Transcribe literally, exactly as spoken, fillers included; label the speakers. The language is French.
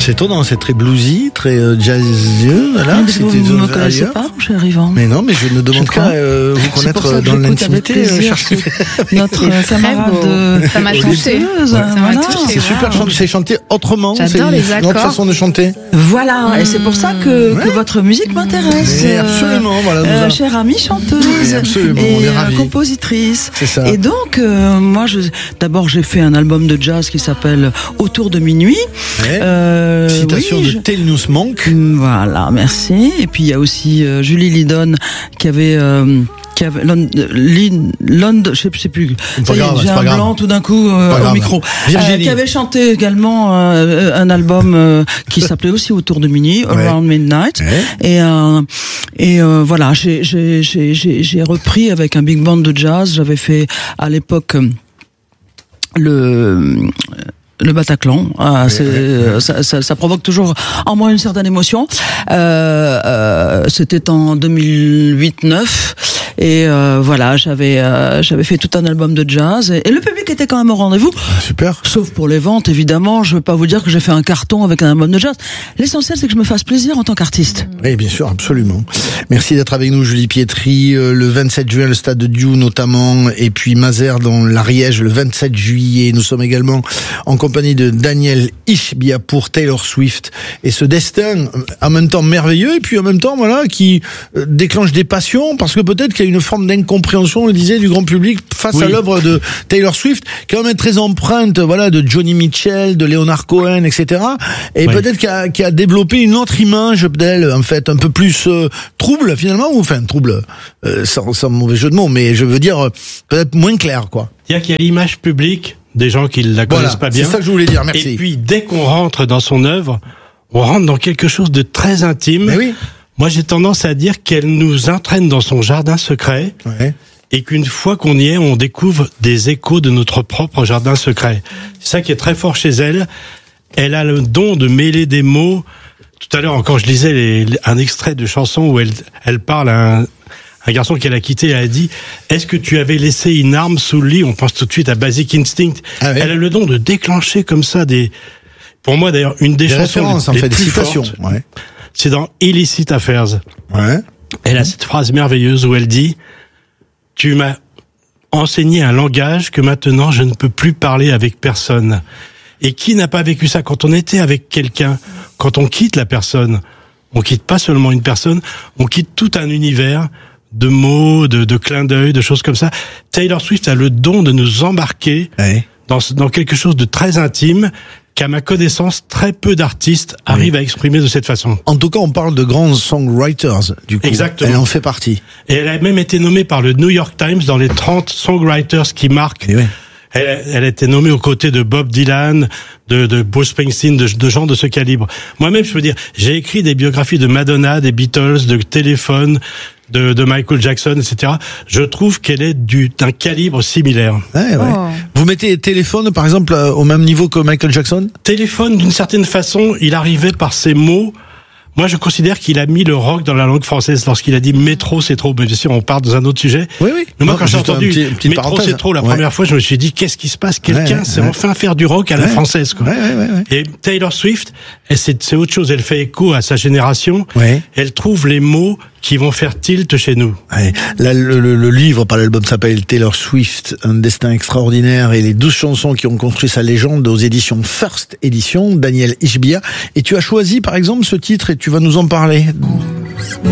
Speaker 1: C'est étonnant, c'est très bluesy, très euh, jazzeux. Voilà,
Speaker 2: mais vous ne me connaissez pas, mon cher Yvan.
Speaker 1: Mais non, mais je ne demande qu'à euh, vous connaître dans l'intimité.
Speaker 2: Notre camarade de...
Speaker 3: Ça m'a touché.
Speaker 1: C'est super chanté, c'est chanté autrement.
Speaker 3: J'adore les accords.
Speaker 1: Notre façon de chanter.
Speaker 2: Voilà, et c'est pour ça que, ouais. que votre musique m'intéresse.
Speaker 1: Mais absolument, voilà.
Speaker 2: Euh, chère amie chanteuse
Speaker 1: mais absolument,
Speaker 2: et
Speaker 1: on est ravis.
Speaker 2: compositrice.
Speaker 1: C'est ça.
Speaker 2: Et donc, euh, moi, je, d'abord, j'ai fait un album de jazz qui s'appelle Autour de minuit.
Speaker 1: Ouais.
Speaker 2: Euh,
Speaker 1: Citation
Speaker 2: oui,
Speaker 1: de
Speaker 2: je...
Speaker 1: Thelonious Monk.
Speaker 2: Voilà, merci. Et puis il y a aussi euh, Julie Lydon qui avait euh, qui avait Lond, Lond, je sais, je sais plus. Ça y est, j'ai un blanc grave. tout d'un coup euh, au grave. micro. Euh, qui avait chanté également euh, un album euh, qui s'appelait aussi Autour de minuit, ouais. Around Midnight. Ouais. Et euh, et euh, voilà, j'ai j'ai j'ai j'ai repris avec un big band de jazz. J'avais fait à l'époque le Le Bataclan, ah, c'est, ouais. ça, ça, ça provoque toujours en moi une certaine émotion. Euh, euh, c'était en deux mille huit neuf et euh, voilà, j'avais euh, j'avais fait tout un album de jazz et, et le public était quand même au rendez-vous.
Speaker 1: Ah, super.
Speaker 2: Sauf pour les ventes, évidemment. Je veux pas vous dire que j'ai fait un carton avec un album de jazz. L'essentiel, c'est que je me fasse plaisir en tant qu'artiste.
Speaker 1: Oui, bien sûr, absolument. Merci d'être avec nous, Julie Pietri. Euh, le vingt-sept juin, le Stade de Diou notamment, et puis Mazères dans l'Ariège le vingt-sept juillet. Nous sommes également en compagnie de Daniel Ishbia pour Taylor Swift et ce destin en même temps merveilleux et puis en même temps voilà qui déclenche des passions parce que peut-être qu'il y a une forme d'incompréhension, on le disait, du grand public face oui. à l'œuvre de Taylor Swift qui est quand même très empreinte voilà de Joni Mitchell, de Leonard Cohen, et cetera. Et oui. peut-être qu'il a, qu'il a développé une autre image d'elle en fait un peu plus euh, trouble finalement ou enfin trouble euh, sans, sans mauvais jeu de mots, mais je veux dire peut-être moins clair quoi.
Speaker 4: C'est-à-dire qu'il y a l'image publique des gens qui la connaissent
Speaker 1: voilà,
Speaker 4: pas bien.
Speaker 1: C'est ça que je voulais dire, merci.
Speaker 4: Et puis, dès qu'on rentre dans son œuvre, on rentre dans quelque chose de très intime.
Speaker 1: Mais oui.
Speaker 4: Moi, j'ai tendance à dire qu'elle nous entraîne dans son jardin secret.
Speaker 1: Ouais.
Speaker 4: Et qu'une fois qu'on y est, on découvre des échos de notre propre jardin secret. C'est ça qui est très fort chez elle. Elle a le don de mêler des mots. Tout à l'heure, encore, je lisais les, un extrait de chanson où elle, elle parle à un, un garçon qu'elle a quitté, elle a dit « Est-ce que tu avais laissé une arme sous le lit ?» On pense tout de suite à Basic Instinct. Ah oui. Elle a le don de déclencher comme ça des... Pour moi, d'ailleurs, une des, des chansons les,
Speaker 1: en
Speaker 4: les
Speaker 1: fait,
Speaker 4: plus
Speaker 1: des citations.
Speaker 4: fortes,
Speaker 1: ouais.
Speaker 4: c'est dans Illicit Affairs.
Speaker 1: Ouais.
Speaker 4: Elle a cette phrase merveilleuse où elle dit « Tu m'as enseigné un langage que maintenant je ne peux plus parler avec personne. » Et qui n'a pas vécu ça quand on était avec quelqu'un, quand on quitte la personne, on quitte pas seulement une personne, on quitte tout un univers de mots, de, de clins d'œil, de choses comme ça. Taylor Swift a le don de nous embarquer ouais. dans, dans quelque chose de très intime qu'à ma connaissance, très peu d'artistes arrivent oui. à exprimer de cette façon.
Speaker 1: En tout cas, on parle de grands songwriters, du coup.
Speaker 4: Exactement.
Speaker 1: Elle en fait partie.
Speaker 4: Et elle a même été nommée par le New York Times dans les trente songwriters qui marquent.
Speaker 1: Oui.
Speaker 4: Elle, elle a été nommée aux côtés de Bob Dylan, de, de Bruce Springsteen, de, de gens de ce calibre. Moi-même, je peux dire, j'ai écrit des biographies de Madonna, des Beatles, de Téléphone, de, de Michael Jackson, et cetera. Je trouve qu'elle est du, d'un calibre similaire.
Speaker 1: Ouais, ouais. Oh. Vous mettez Téléphone, par exemple, au même niveau que Michael Jackson ?
Speaker 4: Téléphone, d'une certaine façon, il arrivait par ses mots. Moi, je considère qu'il a mis le rock dans la langue française lorsqu'il a dit métro, c'est trop. Mais bien sûr, on part dans un autre sujet.
Speaker 1: Oui, oui.
Speaker 4: Mais moi, non, quand j'ai entendu petit, métro, c'est trop la ouais. première fois, je me suis dit, qu'est-ce qui se passe? Quelqu'un ouais, sait ouais. enfin faire du rock à ouais. la française, quoi.
Speaker 1: Ouais, ouais, ouais, ouais.
Speaker 4: Et Taylor Swift, c'est, c'est autre chose. Elle fait écho à sa génération.
Speaker 1: Ouais.
Speaker 4: Elle trouve les mots qui vont faire tilt chez nous.
Speaker 1: Ouais. Là, le, le, le livre par l'album s'appelle Taylor Swift, un destin extraordinaire et les douze chansons qui ont construit sa légende aux éditions First Edition, Daniel Ishbia. Et tu as choisi, par exemple, ce titre et tu vas nous en parler.